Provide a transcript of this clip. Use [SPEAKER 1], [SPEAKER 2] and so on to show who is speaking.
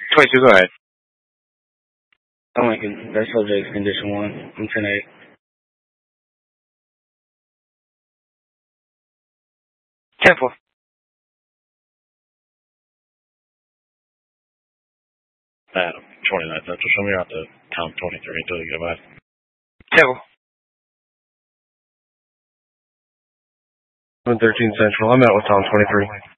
[SPEAKER 1] 22, go ahead.
[SPEAKER 2] Oh, Lincoln, that's subject condition 1. I'm 10-8.
[SPEAKER 1] Temple.
[SPEAKER 3] Adam, 29 Central. Show me out to Tom 23 until you get back.
[SPEAKER 1] Temple.
[SPEAKER 4] 113 Central. I'm out with Tom 23.